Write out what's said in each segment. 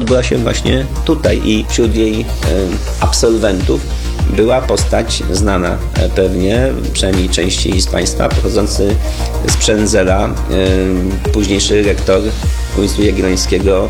odbyła się właśnie tutaj i wśród jej absolwentów była postać znana pewnie, przynajmniej części z Państwa, pochodzący z Przędzela, późniejszy rektor Uniwersytetu Jagiellońskiego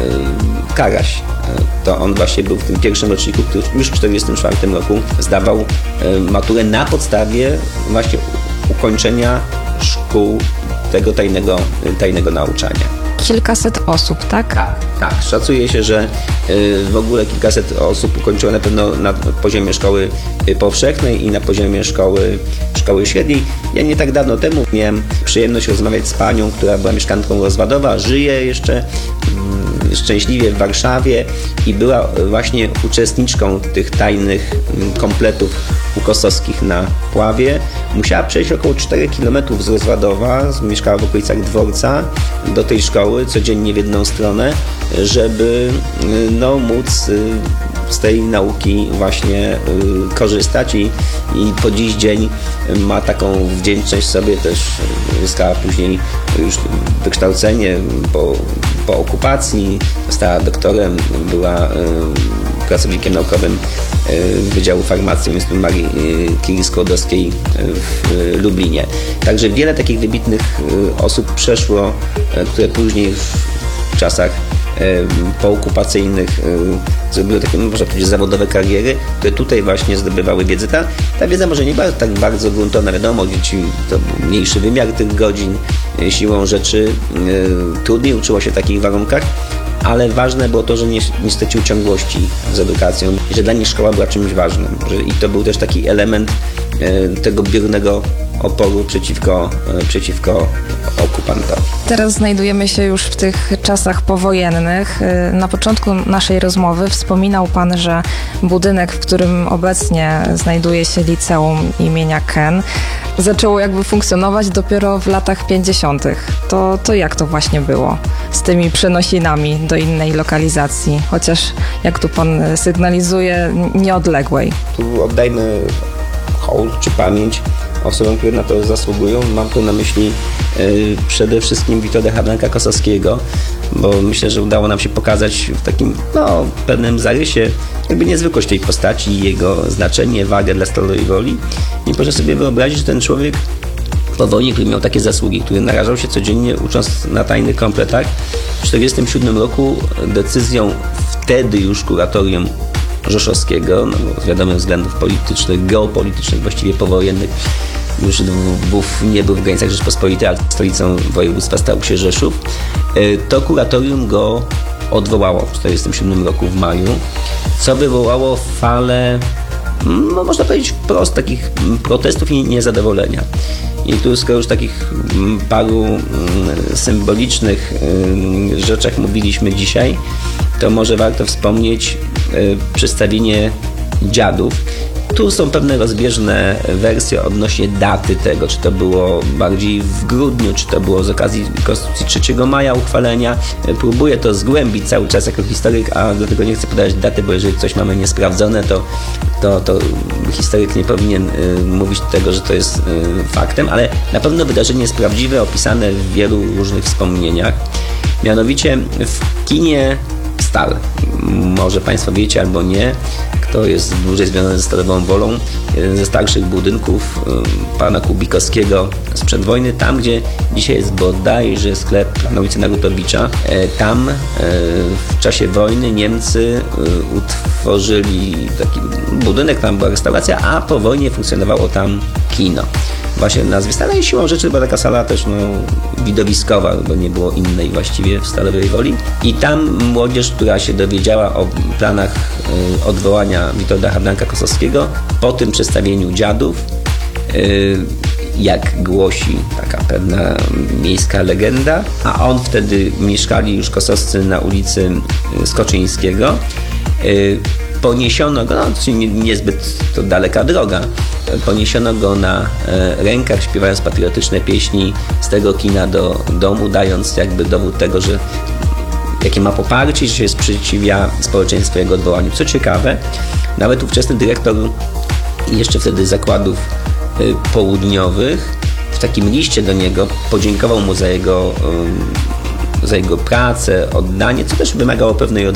Karaś. To on właśnie był w tym pierwszym roczniku, który już w 1944 roku zdawał maturę na podstawie właśnie ukończenia szkół tego tajnego nauczania. Kilkaset osób, tak? Tak. Szacuje się, że w ogóle kilkaset osób ukończyło na pewno na poziomie szkoły powszechnej i na poziomie szkoły średniej. Ja nie tak dawno temu miałem przyjemność rozmawiać z panią, która była mieszkanką Rozwadowa, żyje jeszcze szczęśliwie w Warszawie i była właśnie uczestniczką tych tajnych kompletów ukosowskich na Puławie. Musiała przejść około 4 km z Rozwadowa, mieszkała w okolicach dworca, do tej szkoły codziennie w jedną stronę, żeby móc z tej nauki właśnie korzystać i po dziś dzień ma taką wdzięczność sobie, też zyskała później już wykształcenie po okupacji, została doktorem, była pracownikiem naukowym Wydziału Farmacji Instytutu Marii Curie-Skłodowskiej w Lublinie. Także wiele takich wybitnych osób przeszło, które później w czasach pookupacyjnych zrobiły takie, można powiedzieć, zawodowe kariery, które tutaj właśnie zdobywały wiedzę. Ta wiedza może nie była tak bardzo gruntowna, wiadomo, dzieci to mniejszy wymiar tych godzin, siłą rzeczy trudniej uczyło się w takich warunkach, ale ważne było to, że nie stracił ciągłości z edukacją, że dla nich szkoła była czymś ważnym. I to był też taki element tego biernego oporu przeciwko okupantom. Teraz znajdujemy się już w tych czasach powojennych. Na początku naszej rozmowy wspominał Pan, że budynek, w którym obecnie znajduje się liceum imienia Ken, zaczęło jakby funkcjonować dopiero w latach 50. To jak to właśnie było z tymi przenosinami do innej lokalizacji, chociaż jak tu Pan sygnalizuje, nieodległej? Tu oddajmy hołd czy pamięć osobom, które na to zasługują. Mam tu na myśli przede wszystkim Witolda Habdanka-Kosowskiego, bo myślę, że udało nam się pokazać w takim pewnym zarysie jakby niezwykłość tej postaci, jego znaczenie, wagę dla Stalowej Woli. I proszę sobie wyobrazić, że ten człowiek po wojnie, który miał takie zasługi, który narażał się codziennie ucząc na tajnych kompletach, w 1947 roku decyzją wtedy już kuratorium Rzeszowskiego, bo z wiadomych względów politycznych, geopolitycznych, właściwie powojennych, już Lwów nie był w granicach Rzeczpospolitej, ale stolicą województwa stał się Rzeszów, to kuratorium go odwołało w 1947 roku w maju, co wywołało falę, można powiedzieć wprost, takich protestów i niezadowolenia. I tu, skoro już takich paru symbolicznych rzeczach mówiliśmy dzisiaj, to może warto wspomnieć przedstawienie dziadów. Tu są pewne rozbieżne wersje odnośnie daty tego, czy to było bardziej w grudniu, czy to było z okazji Konstytucji 3 maja uchwalenia. Próbuję to zgłębić cały czas jako historyk, a dlatego nie chcę podawać daty, bo jeżeli coś mamy niesprawdzone, to historyk nie powinien mówić tego, że to jest faktem, ale na pewno wydarzenie jest prawdziwe, opisane w wielu różnych wspomnieniach. Mianowicie w kinie Stal. Może Państwo wiecie albo nie, kto jest dłużej związany ze Stalową Wolą. Jeden ze starszych budynków pana Kubikowskiego sprzed wojny, tam gdzie dzisiaj jest bodajże sklep pana ulicy Narutowicza. Tam w czasie wojny Niemcy utworzyli taki budynek, tam była restauracja, a po wojnie funkcjonowało tam kino. Właśnie nazwie Stale i siłą rzeczy była taka sala też widowiskowa, bo nie było innej właściwie w Stalowej Woli. I tam młodzież, która się dowiedziała o planach odwołania Witolda Habdanka-Kosowskiego, po tym przedstawieniu dziadów, jak głosi taka pewna miejska legenda, a on wtedy mieszkali już kosowscy na ulicy Skoczyńskiego, poniesiono go, niezbyt to daleka droga, poniesiono go na rękach, śpiewając patriotyczne pieśni z tego kina do domu, dając jakby dowód tego, że jakie ma poparcie, że się sprzeciwia społeczeństwu jego odwołaniu. Co ciekawe, nawet ówczesny dyrektor jeszcze wtedy zakładów południowych w takim liście do niego podziękował mu za jego pracę, oddanie, co też wymagało pewnej